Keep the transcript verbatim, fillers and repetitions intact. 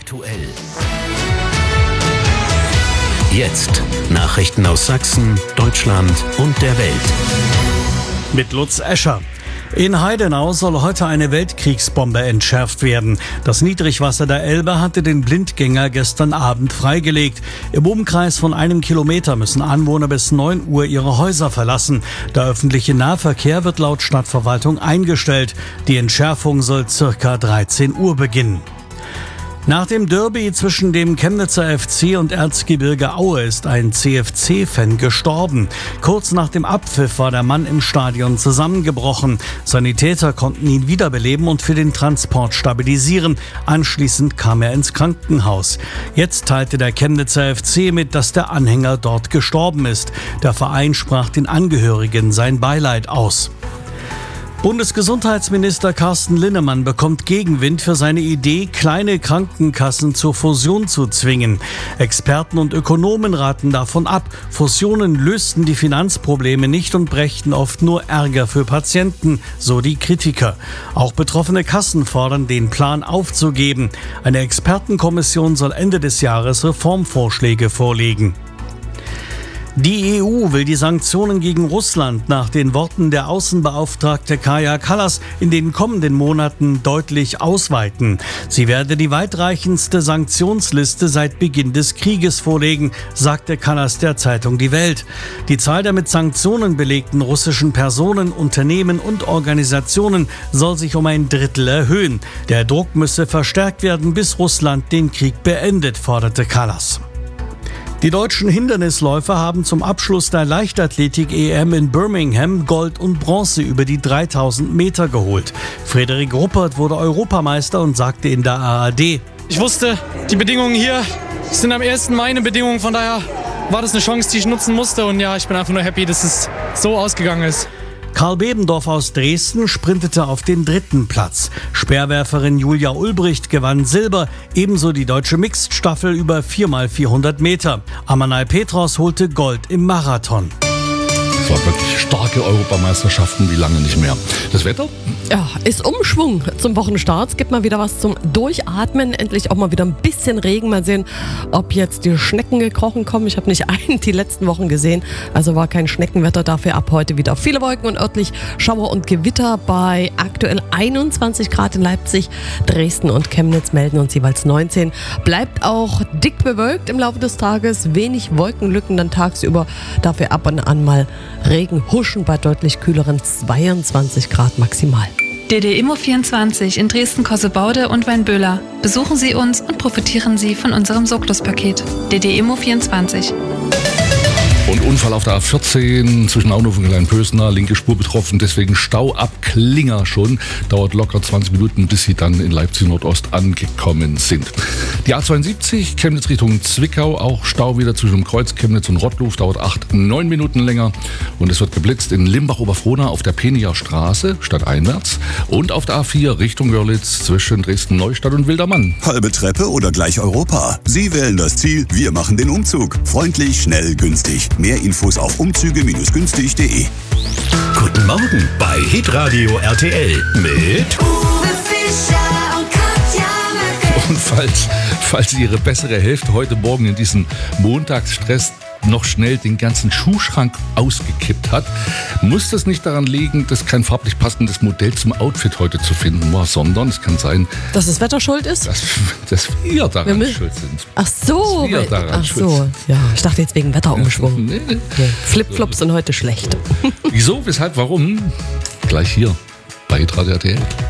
aktuell. Jetzt Nachrichten aus Sachsen, Deutschland und der Welt. Mit Lutz Escher. In Heidenau soll heute eine Weltkriegsbombe entschärft werden. Das Niedrigwasser der Elbe hatte den Blindgänger gestern Abend freigelegt. Im Umkreis von einem Kilometer müssen Anwohner bis neun Uhr ihre Häuser verlassen. Der öffentliche Nahverkehr wird laut Stadtverwaltung eingestellt. Die Entschärfung soll circa dreizehn Uhr beginnen. Nach dem Derby zwischen dem Chemnitzer F C und Erzgebirge Aue ist ein C F C-Fan gestorben. Kurz nach dem Abpfiff war der Mann im Stadion zusammengebrochen. Sanitäter konnten ihn wiederbeleben und für den Transport stabilisieren. Anschließend kam er ins Krankenhaus. Jetzt teilte der Chemnitzer F C mit, dass der Anhänger dort gestorben ist. Der Verein sprach den Angehörigen sein Beileid aus. Bundesgesundheitsminister Carsten Linnemann bekommt Gegenwind für seine Idee, kleine Krankenkassen zur Fusion zu zwingen. Experten und Ökonomen raten davon ab. Fusionen lösten die Finanzprobleme nicht und brächten oft nur Ärger für Patienten, so die Kritiker. Auch betroffene Kassen fordern, den Plan aufzugeben. Eine Expertenkommission soll Ende des Jahres Reformvorschläge vorlegen. Die E U will die Sanktionen gegen Russland nach den Worten der Außenbeauftragte Kaja Kallas in den kommenden Monaten deutlich ausweiten. Sie werde die weitreichendste Sanktionsliste seit Beginn des Krieges vorlegen, sagte Kallas der Zeitung Die Welt. Die Zahl der mit Sanktionen belegten russischen Personen, Unternehmen und Organisationen soll sich um ein Drittel erhöhen. Der Druck müsse verstärkt werden, bis Russland den Krieg beendet, forderte Kallas. Die deutschen Hindernisläufer haben zum Abschluss der Leichtathletik-E M in Birmingham Gold und Bronze über die dreitausend Meter geholt. Frederik Ruppert wurde Europameister und sagte in der A R D: Ich wusste, die Bedingungen hier sind am ersten meine Bedingungen, von daher war das eine Chance, die ich nutzen musste. Und ja, ich bin einfach nur happy, dass es so ausgegangen ist. Karl Bebendorf aus Dresden sprintete auf den dritten Platz. Speerwerferin Julia Ulbricht gewann Silber, ebenso die deutsche Mixed-Staffel über vier mal vierhundert Meter. Amanal Petros holte Gold im Marathon. Es waren wirklich starke Europameisterschaften, wie lange nicht mehr. Das Wetter? Ja, ist Umschwung zum Wochenstart. Es gibt mal wieder was zum Durchatmen. Endlich auch mal wieder ein bisschen Regen. Mal sehen, ob jetzt die Schnecken gekrochen kommen. Ich habe nicht einen die letzten Wochen gesehen. Also war kein Schneckenwetter. Dafür ab heute wieder viele Wolken und örtlich Schauer und Gewitter bei aktuell einundzwanzig Grad in Leipzig. Dresden und Chemnitz melden uns jeweils neunzehn. Bleibt auch dick bewölkt im Laufe des Tages. Wenig Wolkenlücken dann tagsüber. Dafür ab und an mal Regen, huschen bei deutlich kühleren zweiundzwanzig Grad maximal. D D Immo vierundzwanzig in Dresden-Kossebaude und Weinböhler. Besuchen Sie uns und profitieren Sie von unserem Socklus-Paket. D D Immo vierundzwanzig. Und Unfall auf der A vierzehn zwischen Auenhofen und Kleinpösner, linke Spur betroffen, deswegen Stau ab Klinger schon. Dauert locker zwanzig Minuten, bis sie dann in Leipzig Nordost angekommen sind. Die A zweiundsiebzig, Chemnitz Richtung Zwickau, auch Stau wieder zwischen dem Kreuz Chemnitz und Rottluf, dauert acht, neun Minuten länger. Und es wird geblitzt in Limbach-Oberfrohna auf der Penier Straße, stadteinwärts. Und auf der A vier Richtung Görlitz zwischen Dresden-Neustadt und Wildermann. Halbe Treppe oder gleich Europa? Sie wählen das Ziel, wir machen den Umzug. Freundlich, schnell, günstig. Mehr Infos auf umzüge günstig punkt de. Guten Morgen bei Hitradio R T L mit Uwe Fischer und Katja Möcke. Und falls, falls Ihre bessere Hälfte heute Morgen in diesem Montagsstress noch schnell den ganzen Schuhschrank ausgekippt hat, muss das nicht daran liegen, dass kein farblich passendes Modell zum Outfit heute zu finden war, sondern es kann sein, dass das Wetter schuld ist? Dass, dass wir daran wir schuld sind. Ach so, dass wir daran ach schuld so. sind. Ja, ich dachte jetzt wegen Wetterumschwung. Nee, nee. Nee. Flipflops sind heute schlecht. Wieso, weshalb, warum? Gleich hier bei Hitradio R T L.